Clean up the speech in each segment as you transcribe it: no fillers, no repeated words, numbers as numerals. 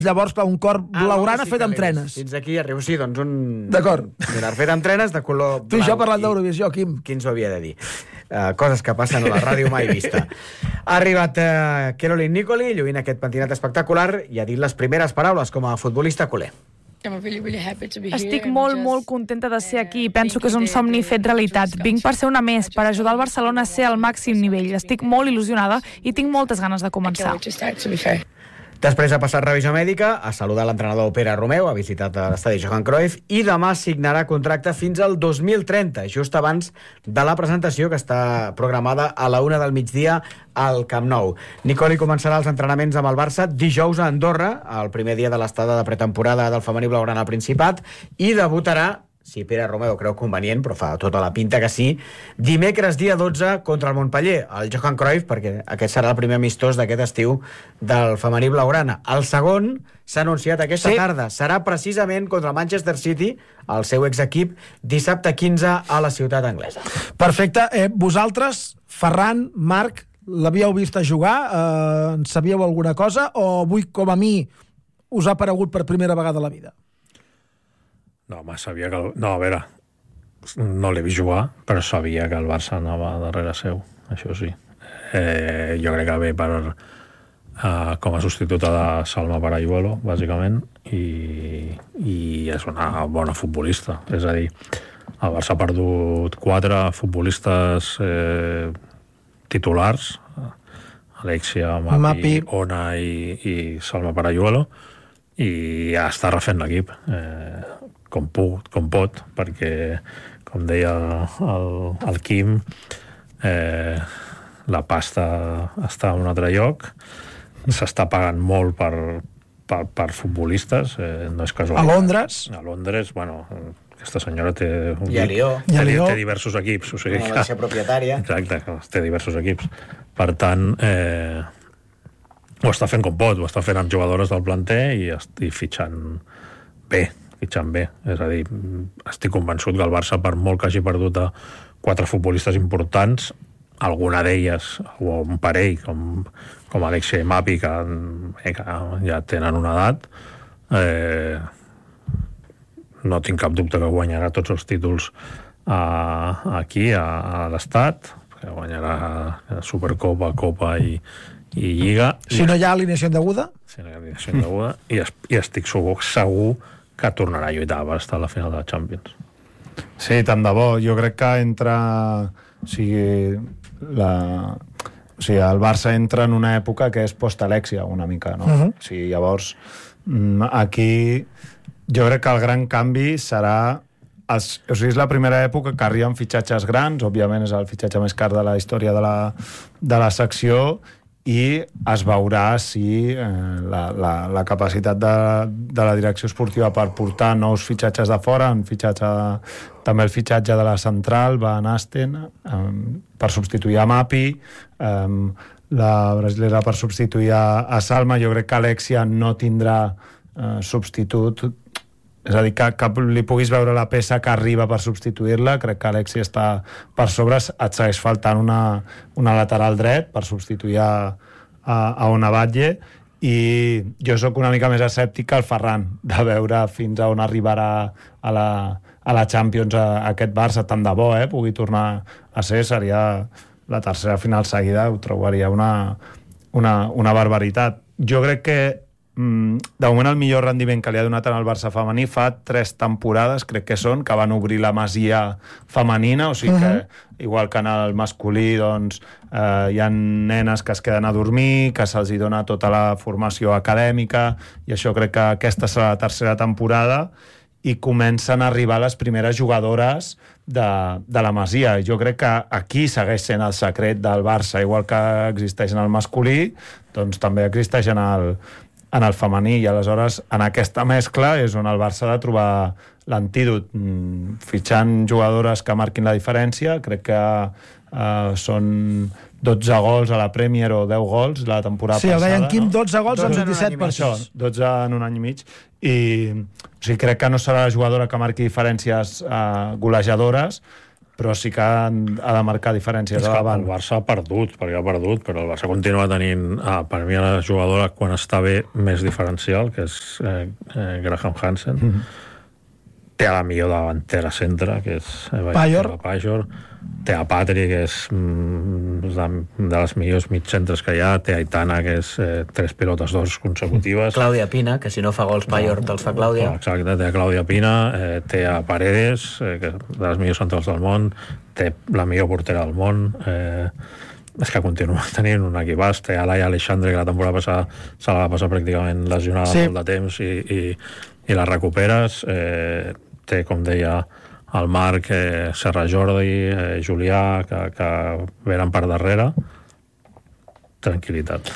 Llavors, clar, un cor blaugrana fet amb trenes. Fins aquí arribo, sí, doncs un... D'acord. Mira, fet amb trenes de color blau. Tu i jo parlant d'Eurovisió, Quim. Qui ens ho havia de dir? Coses que passen a la ràdio mai vista. Ha arribat Caroline Nicoli, lluint aquest pentinat espectacular, i ha dit les primeres paraules com a futbolista culer. Estic molt contenta de ser aquí. Penso que és un somni fet realitat. Vinc per ser una més, per ajudar el Barcelona a ser al màxim nivell. Estic molt il·lusionada i tinc moltes ganes de començar. Després ha passat revisió mèdica, ha saludat l'entrenador Pere Romeu, ha visitat l'estadi Johan Cruyff i demà signarà contracte fins al 2030, just abans de la presentació que està programada a la 1 del migdia al Camp Nou. Nicoli començarà els entrenaments amb el Barça dijous a Andorra, el primer dia de l'estada de pretemporada del femení blaugrana al Principat, i debutarà, si Pere Romeu creu convenient, però fa tota la pinta que sí, dimecres dia 12 contra el Montpeller, el Johan Cruyff, perquè aquest serà el primer amistós d'aquest estiu del femení blaugrana. El segon s'ha anunciat aquesta tarda, serà precisament contra el Manchester City, el seu exequip, dissabte 15 a la ciutat anglesa. Perfecte. Vosaltres, Ferran, Marc, l'havíeu vist a jugar? En sabíeu alguna cosa? O avui, com a mi, us ha aparegut per primera vegada a la vida? No, home, sabia que... No, a veure, no l'he vist jugar, però sabia que el Barça anava darrere seu, això sí. Jo crec que ve com a substituta de Salma Parayuelo, bàsicament, i és una bona futbolista. És a dir, el Barça ha perdut 4 futbolistes titulars, Alexia, Mapi, Ona i Salma Parayuelo, i ja està refent l'equip. Com pot, perquè, com deia el Quim, la pasta està en un altre lloc, s'està pagant molt per futbolistes, no és casual. A Londres? A Londres, bueno, aquesta senyora té... I a Lió. Té diversos equips. O sigui, va ser propietària. Exacte, té diversos equips. Per tant, ho està fent com pot, ho està fent amb jugadores del planter i fitxant bé. És a dir, estic convençut que el Barça, per molt que hagi perdut a 4 futbolistes importants, alguna d'elles, o un parell, com Alexia i Mapi, que ja tenen una edat, no tinc cap dubte que guanyarà tots els títols aquí, a l'Estat, que guanyarà Supercopa, Copa i Lliga. Si no hi ha alineació indeguda? Si no hi ha alineació indeguda, i estic segur que tornarà a lluitar per estar a la final de la Champions. Sí, tant de bo. Jo crec que entra... O sigui, el Barça entra en una època que és post-Alexia, una mica, no? O sigui, llavors, aquí jo crec que el gran canvi serà... O sigui, és la primera època que arriben fitxatges grans, òbviament és el fitxatge més car de la història de la secció, i es veurà si la capacitat de la direcció esportiva per portar nous fitxatges de fora, també el fitxatge de la central, Van Asten, per substituir a Mapi, la brasilera per substituir a Salma. Jo crec que Alexia no tindrà substitut, és a dir, que li puguis veure la peça que arriba per substituir-la. Crec que Alexia està per sobre. Et segueix faltant una lateral dret per substituir a Ona Batlle, i jo sóc una mica més escèptic que el Ferran, de veure fins a on arribarà a la Champions aquest Barça. Tant de bo pugui tornar a ser, seria la tercera final seguida, ho trobaria una barbaritat. Jo crec que de moment el millor rendiment que li ha donat en el Barça femení fa 3 temporades, crec que són, que van obrir la masia femenina, o sigui que igual que en el masculí, doncs hi ha nenes que es queden a dormir, que se'ls dona tota la formació acadèmica, i això crec que aquesta serà la tercera temporada, i comencen a arribar les primeres jugadores de la masia. Jo crec que aquí segueix sent el secret del Barça, igual que existeix en el masculí, doncs també existeix en el femení, i aleshores en aquesta mescla és on el Barça ha de trobar l'antídot, fitxant jugadores que marquin la diferència. Crec que són 12 gols a la Premier o 10 gols la temporada passada. Sí, el deien Quim, 12 gols en 27 per això. 12 en un any i mig. I o sigui, crec que no serà la jugadora que marqui diferències golejadores, però sí que ha de marcar diferències a davant. El Barça ha perdut, perquè ha perdut, però el Barça continua tenint, per mi, la jugadora quan està bé més diferencial, que és Graham Hansen. Té a la millor davantera centre, que és Pajor. Té a Patri, que és de les millors mitcentres que hi ha. Té a Aitana, que és 3 pilotes d'or consecutives. Clàudia Pina, que si no fa gols Pajor te'ls fa Clàudia. Exacte, té a Clàudia Pina, té a Paredes, que és de les millors centrals del món, té la millor portera del món, és que continua tenint un equipàs. Té a Laia Alexandre, que la temporada passada se la va passar pràcticament lesionada molt de temps i la recuperes. Té, com deia el Marc, Serra Jordi, Julià, que venen per darrere. Tranquil·litat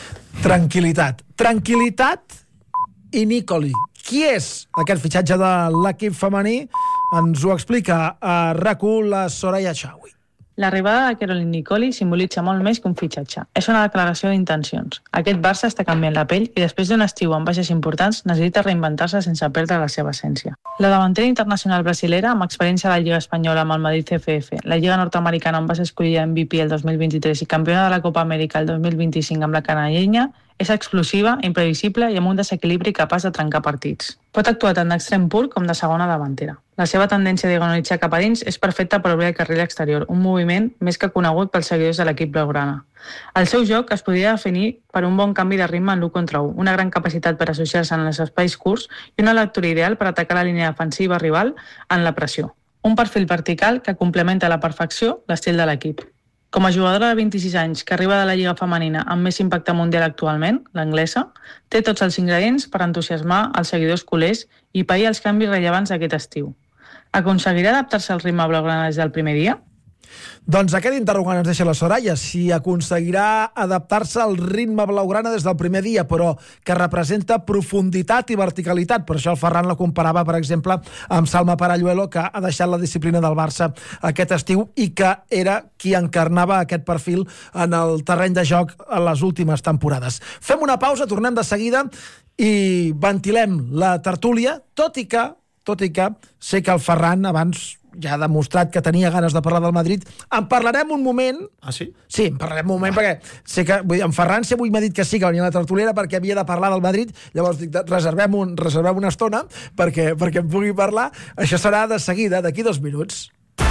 i Nicoli. Qui és aquest fitxatge de l'equip femení? Ens ho explica a RAC1 la Soraya Chawi. L'arribada de Caroline Nicoli simbolitza molt més que un fitxatge. És una declaració d'intencions. Aquest Barça està canviant la pell i després d'un estiu amb baixes importants necessita reinventar-se sense perdre la seva essència. La davantera internacional brasilera, amb experiència a la Lliga Espanyola amb el Madrid CFF, la Lliga Nord-Americana on va ser escollida MVP el 2023 i campiona de la Copa Amèrica el 2025 amb la canallenya, és explosiva, imprevisible i amb un desequilibri capaç de trencar partits. Pot actuar tant d'extrem pur com de segona davantera. La seva tendència a diagonalitzar cap a dins és perfecta per obrir el carril exterior, un moviment més que conegut pels seguidors de l'equip blaugrana. El seu joc es podria definir per un bon canvi de ritme en l'1 contra 1, una gran capacitat per associar-se en els espais curts i una lectura ideal per atacar la línia defensiva rival en la pressió. Un perfil vertical que complementa a la perfecció l'estil de l'equip. Com a jugadora de 26 anys que arriba de la Lliga Femenina amb més impacte mundial actualment, l'anglesa, té tots els ingredients per entusiasmar els seguidors culers i pair els canvis rellevants d'aquest estiu. Aconseguirà adaptar-se al ritme blaugrana des del primer dia? Doncs aquest interrogant ens deixa la Soraya, si aconseguirà adaptar-se al ritme blaugrana des del primer dia, però que representa profunditat i verticalitat. Per això el Ferran la comparava, per exemple, amb Salma Paralluelo, que ha deixat la disciplina del Barça aquest estiu i que era qui encarnava aquest perfil en el terreny de joc en les últimes temporades. Fem una pausa, tornem de seguida i ventilem la tertúlia, tot i que sé que el Ferran abans ja ha demostrat que tenia ganes de parlar del Madrid. En parlarem un moment. Ah, sí? Sí, en parlarem un moment, perquè sé que en Ferran avui m'ha dit que sí, que venia a la tertuliera perquè havia de parlar del Madrid. Llavors dic, reservem una estona perquè em pugui parlar. Això serà de seguida, d'aquí 2 minuts.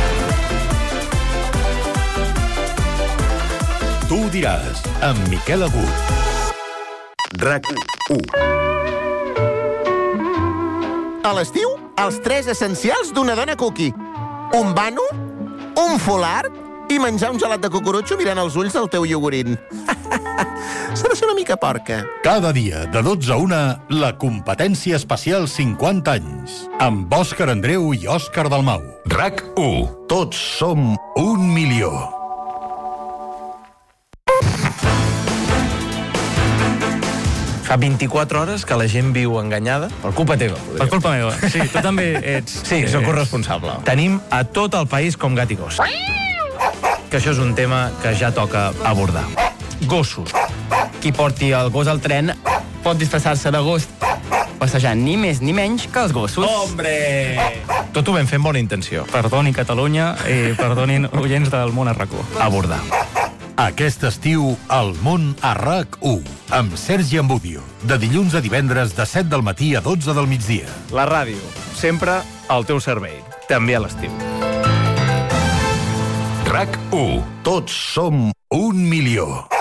Tu ho diràs, amb Miquel Agut. RAC1. A l'estiu, els 3 essencials d'una dona cookie. Un bano, un folar i menjar un gelat de cucurutxo mirant els ulls del teu iogurint. S'ha de ser una mica porca. Cada dia, de 12 a 1, la competència especial 50 anys. Amb Òscar Andreu i Òscar Dalmau. RAC1. Tots som 1 milió. Fa 24 hores que la gent viu enganyada. Per culpa teva. Per culpa meva. Sí, tu també ets... Sí, soc corresponsable. Tenim a tot el país com gat i gos. Que això és un tema que ja toca abordar. Gossos. Qui porti el gos al tren pot disfressar-se de gos passejant ni més ni menys que els gossos. Hombre! Tot ho vam fer amb bona intenció. Perdoni Catalunya i perdonin oients del món a RAC1. Abordar. Aquest estiu, El món a RAC1, amb Sergi Ambudio. De dilluns a divendres, de 7 del matí a 12 del migdia. La ràdio, sempre al teu servei. També a l'estiu. RAC1. Tots som 1 milió.